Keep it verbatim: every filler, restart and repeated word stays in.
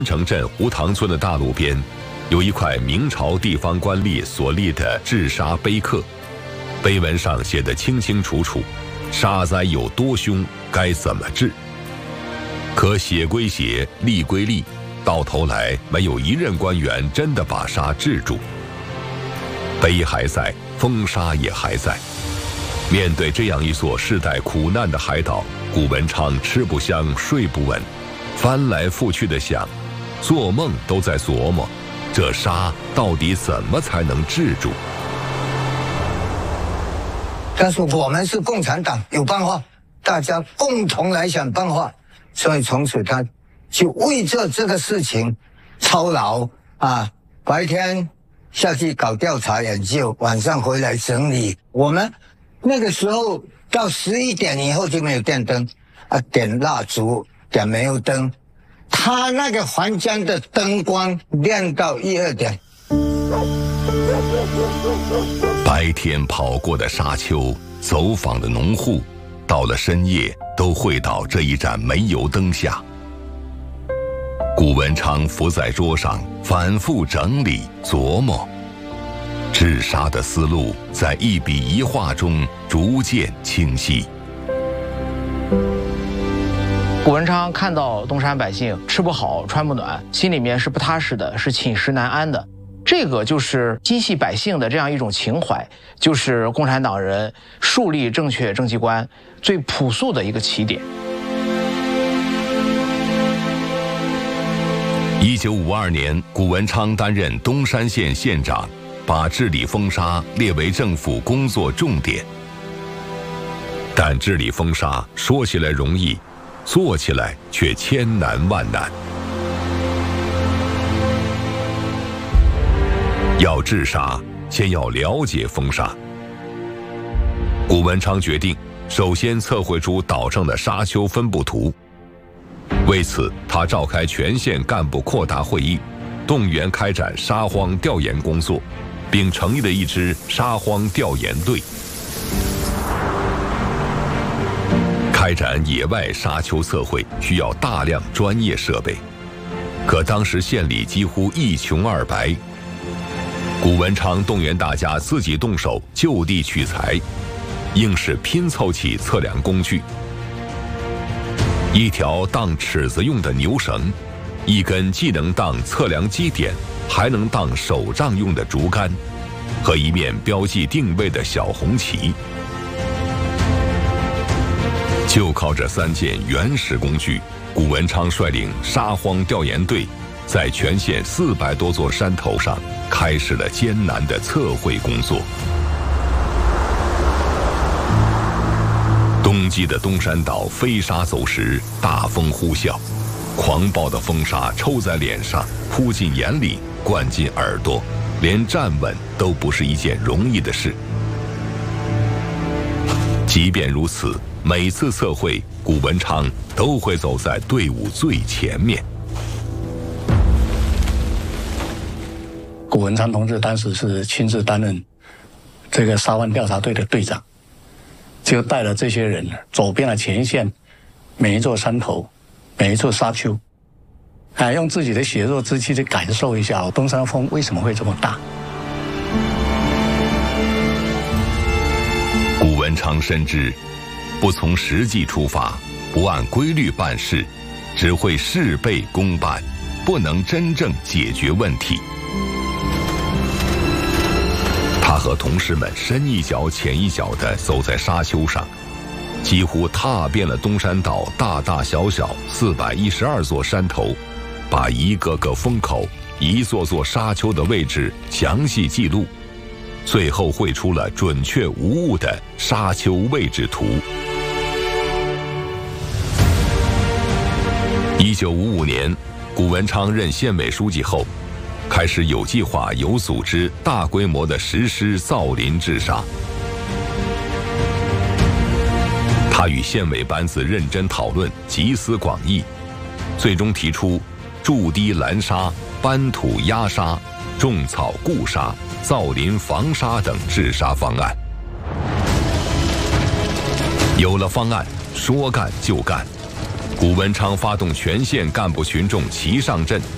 城镇胡塘村的大路边，有一块明朝地方官吏所立的治沙碑刻，碑文上写得清清楚楚，沙灾有多凶，该怎么治。可写归写，立归立，到头来没有一任官员真的把沙治住。碑还在，风沙也还在。面对这样一座世代苦难的海岛，谷文昌吃不香，睡不稳，翻来覆去的想，做梦都在琢磨，这沙到底怎么才能治住？ 但是我们是共产党，有办法，大家共同来想办法。所以从此他就为这这个事情操劳啊，白天下去搞调查研究，晚上回来整理。我们那个时候到十一点以后就没有电灯啊，点蜡烛，点煤油灯。他那个环江的灯光亮到一二点。 白天跑过的沙丘，走访的农户，到了深夜都会到这一盏煤油灯下。谷文昌伏在桌上，反复整理琢磨，治沙的思路在一笔一画中逐渐清晰。 谷文昌看到东山百姓吃不好穿不暖，心里面是不踏实的，是寝食难安的。这个就是心系百姓的这样一种情怀，就是共产党人树立正确政绩观最朴素的一个起点。 一九五二年，谷文昌担任东山县县长，把治理风沙列为政府工作重点。但治理风沙说起来容易，做起来却千难万难。要治沙，先要了解风沙。谷文昌决定，首先测绘出岛上的沙丘分布图。为此，他召开全县干部扩大会议，动员开展沙荒调研工作，并成立了一支沙荒调研队。开展野外沙丘测绘需要大量专业设备，可当时县里几乎一穷二白。谷文昌动员大家自己动手就地取材，硬是拼凑起测量工具：一条当尺子用的牛绳，一根既能当测量基点，还能当手杖用的竹竿，和一面标记定位的小红旗。就靠这三件原始工具，谷文昌率领沙荒调研队，在全县四百多座山头上开始了艰难的测绘工作。冬季的东山岛飞沙走石，大风呼啸，狂暴的风沙抽在脸上，扑进眼里，灌进耳朵，连站稳都不是一件容易的事。即便如此，每次测绘，谷文昌都会走在队伍最前面。 谷文昌同志当时是亲自担任这个沙湾调查队的队长，就带了这些人走遍了前线，每一座山头，每一座沙丘，啊，用自己的血肉之躯去感受一下东山风为什么会这么大。 谷文昌深知，不从实际出发，不按规律办事，只会事倍功半，不能真正解决问题。他和同事们深一脚浅一脚地走在沙丘上，几乎踏遍了东山岛大大小小四百一十二座山头，把一个个风口、一座座沙丘的位置详细记录，最后绘出了准确无误的沙丘位置图。一九五五年，谷文昌任县委书记后，开始有计划、有组织、大规模地实施造林治沙。他与县委班子认真讨论，集思广益，最终提出筑堤拦沙、搬土压沙、种草固沙、造林防沙等治沙方案。有了方案，说干就干。谷文昌发动全县干部群众齐上阵，